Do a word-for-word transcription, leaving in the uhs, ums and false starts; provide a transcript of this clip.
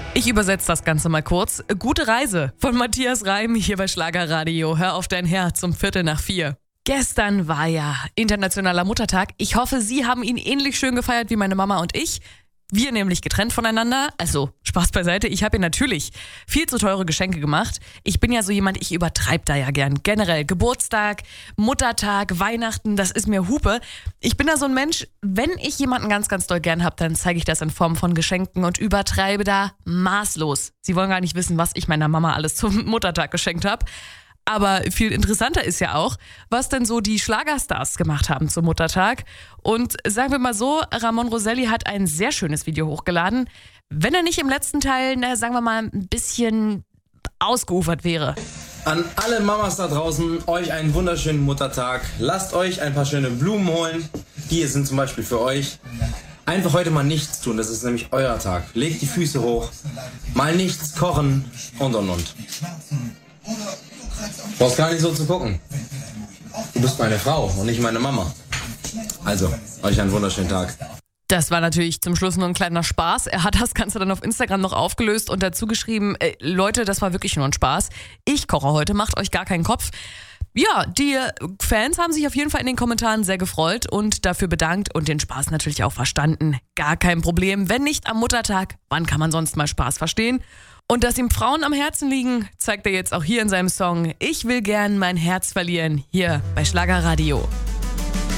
Ich übersetze das Ganze mal kurz. Gute Reise von Matthias Reim hier bei Schlagerradio. Hör auf dein Herz um Viertel nach vier. Gestern war ja Internationaler Muttertag. Ich hoffe, Sie haben ihn ähnlich schön gefeiert wie meine Mama und ich. Wir nämlich getrennt voneinander. Also, Spaß beiseite. Ich habe ihr natürlich viel zu teure Geschenke gemacht. Ich bin ja so jemand, ich übertreibe da ja gern. Generell Geburtstag, Muttertag, Weihnachten, das ist mir Hupe. Ich bin da so ein Mensch, wenn ich jemanden ganz, ganz doll gern habe, dann zeige ich das in Form von Geschenken und übertreibe da maßlos. Sie wollen gar nicht wissen, was ich meiner Mama alles zum Muttertag geschenkt habe. Aber viel interessanter ist ja auch, was denn so die Schlagerstars gemacht haben zum Muttertag. Und sagen wir mal so, Ramon Roselli hat ein sehr schönes Video hochgeladen. Wenn er nicht im letzten Teil, na, sagen wir mal, ein bisschen ausgeufert wäre. An alle Mamas da draußen, euch einen wunderschönen Muttertag. Lasst euch ein paar schöne Blumen holen. Die sind zum Beispiel für euch. Einfach heute mal nichts tun, das ist nämlich euer Tag. Legt die Füße hoch, mal nichts kochen und und und. Du brauchst gar nicht so zu gucken. Du bist meine Frau und nicht meine Mama. Also, euch einen wunderschönen Tag. Das war natürlich zum Schluss nur ein kleiner Spaß. Er hat das Ganze dann auf Instagram noch aufgelöst und dazu geschrieben, äh, Leute, das war wirklich nur ein Spaß. Ich koche heute, macht euch gar keinen Kopf. Ja, die Fans haben sich auf jeden Fall in den Kommentaren sehr gefreut und dafür bedankt und den Spaß natürlich auch verstanden. Gar kein Problem. Wenn nicht am Muttertag, wann kann man sonst mal Spaß verstehen? Und dass ihm Frauen am Herzen liegen, zeigt er jetzt auch hier in seinem Song Ich will gern mein Herz verlieren, hier bei Schlagerradio.